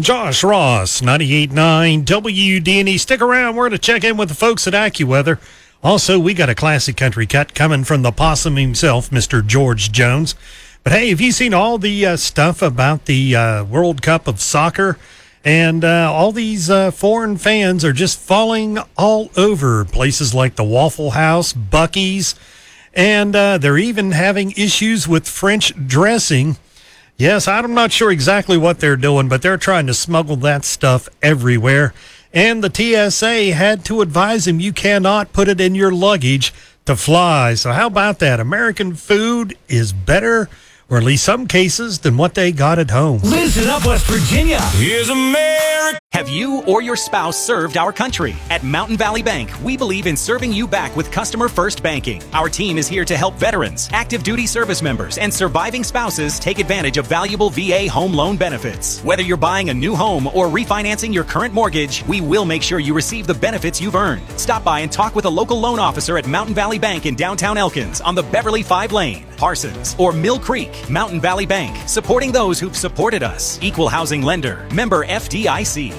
Josh Ross, 98.9 WDNE. Stick around. We're going to check in with the folks at AccuWeather. Also, we got a classic country cut coming from the possum himself, Mr. George Jones. But hey, have you seen all the stuff about the World Cup of Soccer? And all these foreign fans are just falling all over places like the Waffle House, Buc-ee's, and they're even having issues with French dressing. Yes, I'm not sure exactly what they're doing, but they're trying to smuggle that stuff everywhere. And the TSA had to advise him you cannot put it in your luggage to fly. So how about that? American food is better, or at least some cases, than what they got at home. Listen up, West Virginia. Here's America. Have you or your spouse served our country? At Mountain Valley Bank, we believe in serving you back with customer-first banking. Our team is here to help veterans, active duty service members, and surviving spouses take advantage of valuable VA home loan benefits. Whether you're buying a new home or refinancing your current mortgage, we will make sure you receive the benefits you've earned. Stop by and talk with a local loan officer at Mountain Valley Bank in downtown Elkins on the Beverly 5 Lane, Parsons, or Mill Creek. Mountain Valley Bank, supporting those who've supported us. Equal housing lender, member FDIC.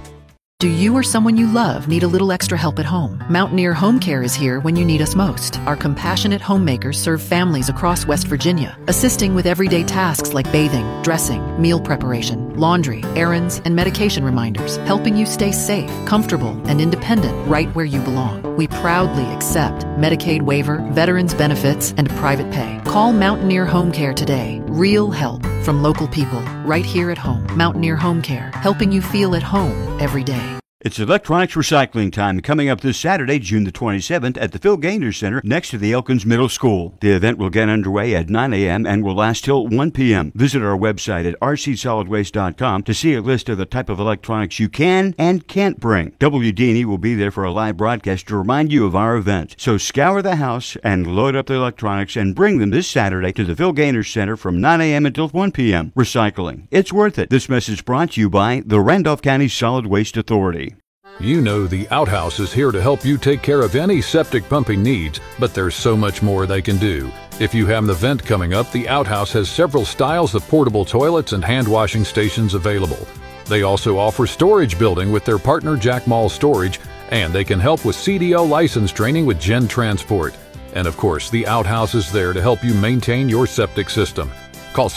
Do you or someone you love need a little extra help at home? Mountaineer Home Care is here when you need us most. Our compassionate homemakers serve families across West Virginia, assisting with everyday tasks like bathing, dressing, meal preparation, laundry, errands, and medication reminders, helping you stay safe, comfortable, and independent right where you belong. We proudly accept Medicaid waiver, veterans benefits, and private pay. Call Mountaineer Home Care today. Real help from local people right here at home. Mountaineer Home Care, helping you feel at home every day. It's electronics recycling time coming up this Saturday, June the 27th at the Phil Gaynor Center next to the Elkins Middle School. The event will get underway at 9 a.m. and will last till 1 p.m. Visit our website at rcsolidwaste.com to see a list of the type of electronics you can and can't bring. WD&E will be there for a live broadcast to remind you of our event. So scour the house and load up the electronics and bring them this Saturday to the Phil Gaynor Center from 9 a.m. until 1 p.m. Recycling. It's worth it. This message brought to you by the Randolph County Solid Waste Authority. You know the Outhouse is here to help you take care of any septic pumping needs, but there's so much more they can do. If you have an event coming up, the Outhouse has several styles of portable toilets and hand washing stations available. They also offer storage building with their partner Jack Mall Storage, and they can help with CDL license training with Gen Transport. And of course, the Outhouse is there to help you maintain your septic system. Call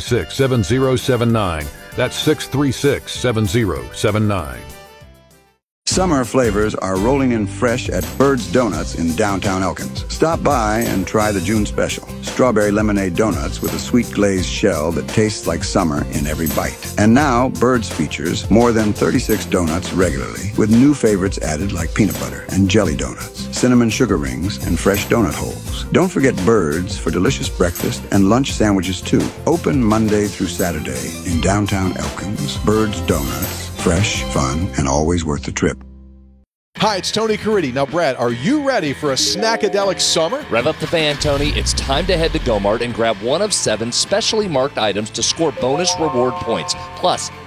636-7079. That's 636-7079. Summer flavors are rolling in fresh at Bird's Donuts in downtown Elkins. Stop by and try the June special. Strawberry lemonade donuts with a sweet glazed shell that tastes like summer in every bite. And now, Bird's features more than 36 donuts regularly, with new favorites added like peanut butter and jelly donuts, cinnamon sugar rings, and fresh donut holes. Don't forget Bird's for delicious breakfast and lunch sandwiches too. Open Monday through Saturday in downtown Elkins. Bird's Donuts. Fresh, fun, and always worth the trip. Hi, it's Tony Caridi. Now, Brad, are you ready for a snackadelic summer? Rev up the fan, Tony. It's time to head to Gomart and grab one of 7 specially marked items to score bonus reward points. Plus,